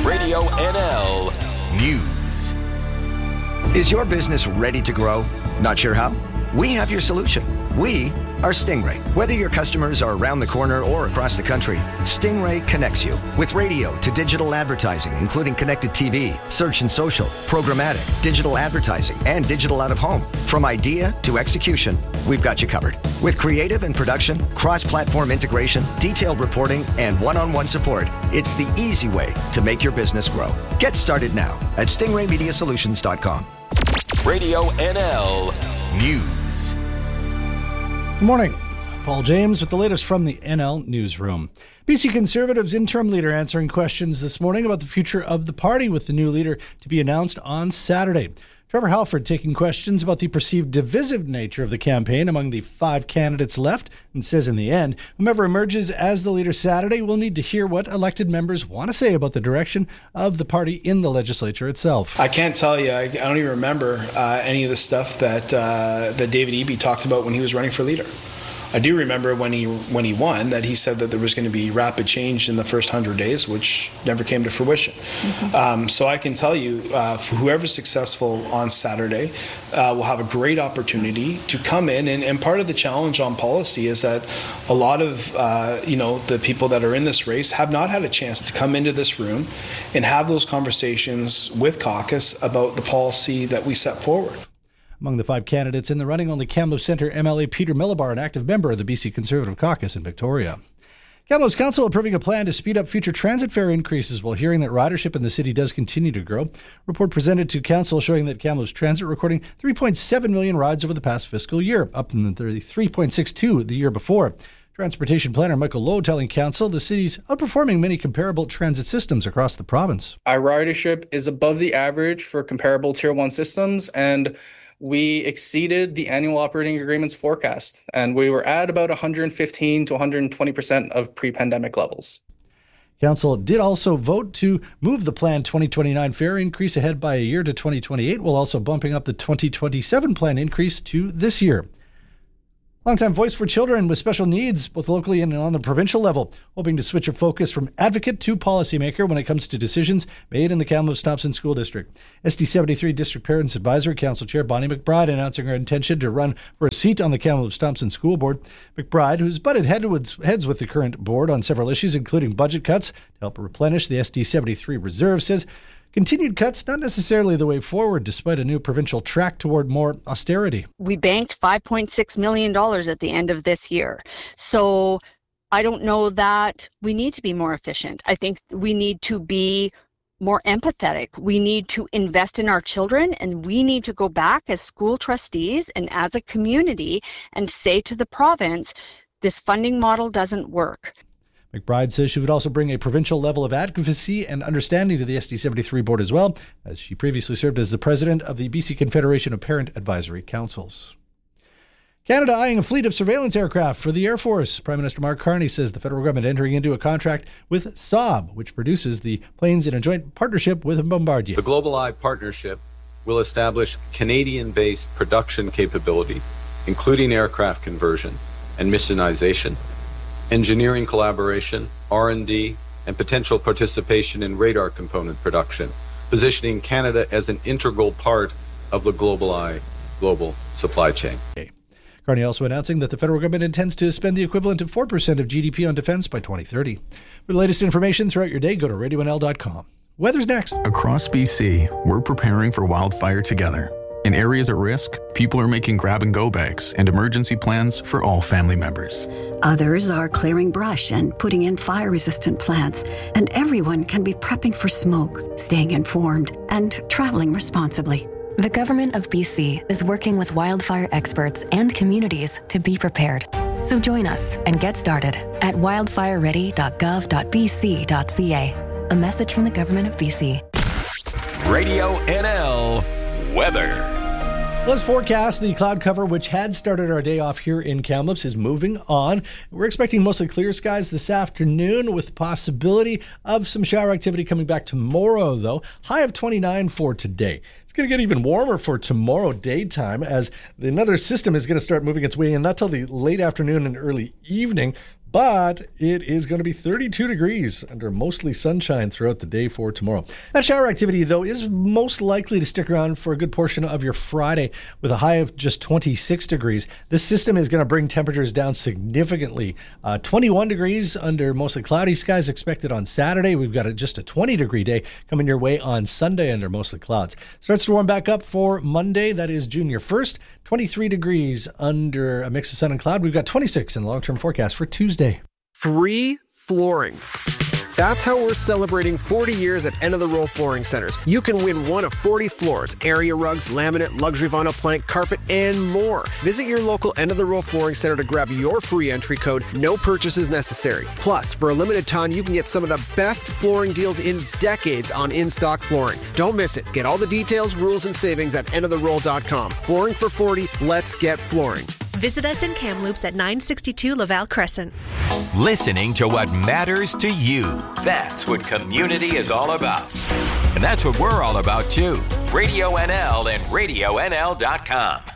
Radio NL News. Is your business ready to grow? Not sure how? We have your solution. We are Stingray. Whether your customers are around the corner or across the country, Stingray connects you with radio to digital advertising, including connected TV, search and social, programmatic, digital advertising, and digital out of home. From idea to execution, we've got you covered. With creative and production, cross-platform integration, detailed reporting, and one-on-one support, it's the easy way to make your business grow. Get started now at stingraymediasolutions.com. Radio NL News. Good morning. Paul James with the latest from the NL Newsroom. BC Conservatives interim leader answering questions this morning about the future of the party with the new leader to be announced on Saturday. Trevor Halford taking questions about the perceived divisive nature of the campaign among the 5 candidates left and says in the end, whomever emerges as the leader Saturday will need to hear what elected members want to say about the direction of the party in the legislature itself. I can't tell you. I don't even remember any of the stuff that David Eby talked about when he was running for leader. I do remember when he won that he said that there was going to be rapid change in the first 100 days, which never came to fruition. Mm-hmm. So I can tell you, whoever's successful on Saturday will have a great opportunity to come in. And part of the challenge on policy is that a lot of the people that are in this race have not had a chance to come into this room and have those conversations with caucus about the policy that we set forward. Among the 5 candidates in the running, only Kamloops Centre MLA Peter Millibar, an active member of the BC Conservative Caucus in Victoria. Kamloops Council approving a plan to speed up future transit fare increases while hearing that ridership in the city does continue to grow. Report presented to Council showing that Kamloops Transit recording 3.7 million rides over the past fiscal year, up from the 3.62 the year before. Transportation planner Michael Lowe telling Council the city's outperforming many comparable transit systems across the province. Our ridership is above the average for comparable Tier 1 systems, and we exceeded the annual operating agreement's forecast, and we were at about 115 to 120% of pre-pandemic levels. Council did also vote to move the planned 2029 fare increase ahead by a year to 2028, while also bumping up the 2027 plan increase to this year. Longtime voice for children with special needs, both locally and on the provincial level, hoping to switch a focus from advocate to policymaker when it comes to decisions made in the Kamloops-Thompson School District. SD73 District Parents Advisory Council Chair Bonnie McBride announcing her intention to run for a seat on the Kamloops-Thompson School Board. McBride, who's butted heads with the current board on several issues, including budget cuts to help replenish the SD73 reserve, says continued cuts not necessarily the way forward, despite a new provincial track toward more austerity. We banked $5.6 million at the end of this year. So I don't know that we need to be more efficient. I think we need to be more empathetic. We need to invest in our children, and we need to go back as school trustees and as a community and say to the province, this funding model doesn't work. McBride says she would also bring a provincial level of advocacy and understanding to the SD73 board as well, as she previously served as the president of the BC Confederation of Parent Advisory Councils. Canada eyeing a fleet of surveillance aircraft for the Air Force. Prime Minister Mark Carney says the federal government entering into a contract with Saab, which produces the planes in a joint partnership with Bombardier. The GlobalEye partnership will establish Canadian-based production capability, including aircraft conversion and missionization, engineering collaboration, R&D, and potential participation in radar component production, positioning Canada as an integral part of the GlobalEye global supply chain. Carney also announcing that the federal government intends to spend the equivalent of 4% of GDP on defense by 2030. For the latest information throughout your day, go to radionl.com. Weather's next. Across BC, we're preparing for wildfire together. In areas at risk, people are making grab-and-go bags and emergency plans for all family members. Others are clearing brush and putting in fire-resistant plants. And everyone can be prepping for smoke, staying informed, and traveling responsibly. The Government of BC is working with wildfire experts and communities to be prepared. So join us and get started at wildfireready.gov.bc.ca. A message from the Government of BC. Radio NL Weather. Well, as forecast, the cloud cover, which had started our day off here in Kamloops, is moving on. We're expecting mostly clear skies this afternoon with the possibility of some shower activity coming back tomorrow, though. High of 29 for today. It's going to get even warmer for tomorrow daytime as another system is going to start moving its way in, not till the late afternoon and early evening. but it is going to be 32 degrees under mostly sunshine throughout the day for tomorrow. That shower activity, though, is most likely to stick around for a good portion of your Friday with a high of just 26 degrees. This system is going to bring temperatures down significantly. 21 degrees under mostly cloudy skies expected on Saturday. We've got just a 20-degree day coming your way on Sunday under mostly clouds. Starts to warm back up for Monday. That is June 1st. 23 degrees under a mix of sun and cloud. We've got 26 in the long-term forecast for Tuesday. Free flooring. That's how we're celebrating 40 years at End of the Roll Flooring Centers. You can win one of 40 floors, area rugs, laminate, luxury vinyl plank, carpet, and more. Visit your local End of the Roll Flooring Center to grab your free entry code. No purchases necessary. Plus, for a limited time, you can get some of the best flooring deals in decades on in-stock flooring. Don't miss it. Get all the details, rules, and savings at endoftheroll.com. Flooring for 40. Let's get flooring. Visit us in Kamloops at 962 Laval Crescent. Listening to what matters to you. That's what community is all about. And that's what we're all about, too. Radio NL and RadioNL.com.